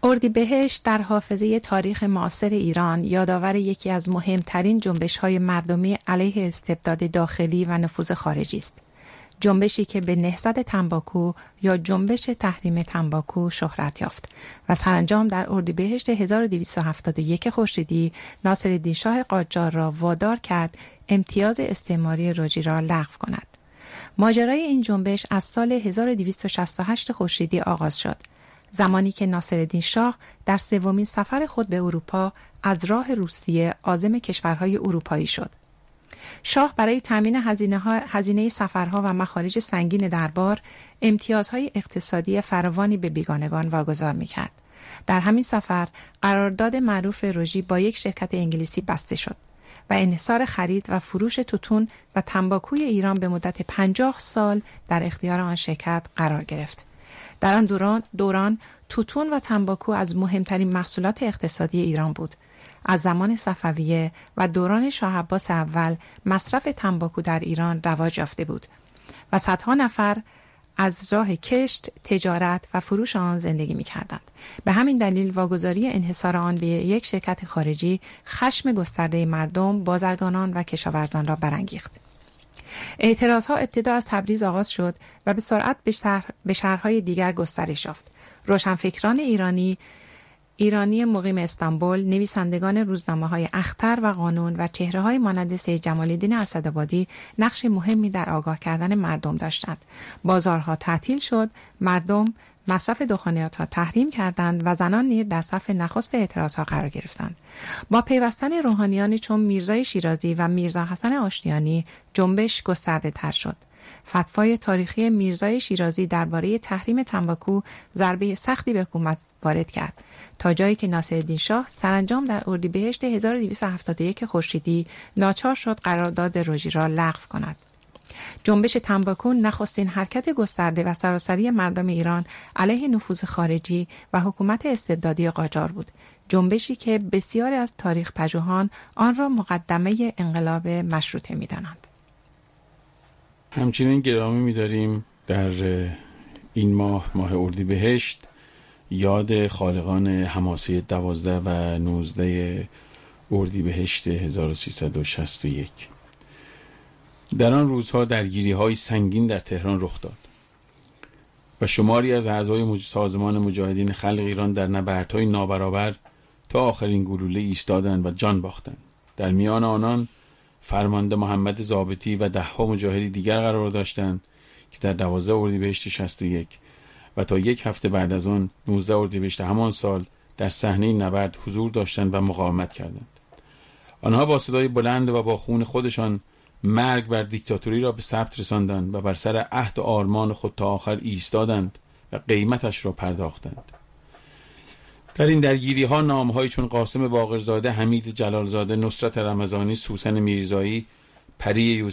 اردیبهشت در حافظه تاریخ معاصر ایران یادآور یکی از مهمترین جنبش‌های مردمی علیه استبداد داخلی و نفوذ خارجی است. جنبشی که به نهضت تنباکو یا جنبش تحریم تنباکو شهرت یافت و سرانجام در اردیبهشت 1271 خورشیدی ناصرالدین شاه قاجار را وادار کرد امتیاز استعماری رجی را لغو کند. ماجرای این جنبش از سال 1268 خورشیدی آغاز شد، زمانی که ناصرالدین شاه در سومین سفر خود به اروپا از راه روسیه عازم کشورهای اروپایی شد. شاه برای تامین هزینه سفرها و مخارج سنگین دربار امتیازهای اقتصادی فراوانی به بیگانگان واگذار می‌کرد. در همین سفر قرارداد معروف رژی با یک شرکت انگلیسی بسته شد و انحصار خرید و فروش توتون و تنباکوی ایران به مدت 50 سال در اختیار آن شرکت قرار گرفت. در آن دوران توتون و تنباکو از مهمترین محصولات اقتصادی ایران بود. از زمان صفویه و دوران شاه عباس اول مصرف تنباکو در ایران رواج یافته بود و صدها نفر از راه کشت، تجارت و فروش آن زندگی می‌کردند. به همین دلیل واگذاری انحصار آن به یک شرکت خارجی خشم گسترده مردم، بازرگانان و کشاورزان را برانگیخت. اعتراضها ابتدا از تبریز آغاز شد و به سرعت به شهرهای دیگر گسترش یافت. روشنفکران ایرانی مقیم استانبول، نویسندگان روزنامه‌های اختر و قانون و چهره‌های مانند سید جمال‌الدین اسدآبادی نقش مهمی در آگاه کردن مردم داشتند. بازارها تعطیل شد، مردم مصرف دخانیات ها تحریم کردند و زنان نیز در صف نخست اعتراضها قرار گرفتند. با پیوستن روحانیانی چون میرزای شیرازی و میرزا حسن آشتیانی جنبش گسترده تر شد. فتوای تاریخی میرزای شیرازی درباره تحریم تنباکو ضربه سختی به حکومت وارد کرد، تا جایی که ناصرالدین شاه سرانجام در اردیبهشت 1271 خورشیدی ناچار شد قرارداد رژی را لغو کند. جنبش تنباکو نخستین حرکت گسترده و سراسری مردم ایران علیه نفوذ خارجی و حکومت استبدادی قاجار بود. جنبشی که بسیاری از تاریخ پژوهان آن را مقدمه انقلاب مشروطه می‌دانند. همچنین گرامی می‌داریم در این ماه اردیبهشت یاد خالقان حماسه 12 و 19 اردیبهشت 1361. در آن روزها درگیری‌های سنگین در تهران رخ داد و شماری از اعضای سازمان مجاهدین خلق ایران در نبردهای نابرابر تا آخرین گلوله ایستادند و جان باختند. در میان آنان فرمانده محمد ضابطی و ده‌ها مجاهد دیگر قرار داشتند که در 12 اردیبهشت 61 و تا یک هفته بعد از آن 19 اردیبهشت همان سال در صحنه نبرد حضور داشتند و مقاومت کردند. آنها با صدای بلند و با خون خودشان مرگ بر دیکتاتوری را به ثبت رساندند و بر سر عهد و آرمان خود تا آخر ایستادند و قیمتش را پرداختند. در این درگیری ها نام‌هایی چون قاسم باقرزاده، حمید جلالزاده، نصرت رمضانی، سوسن میرزایی، پری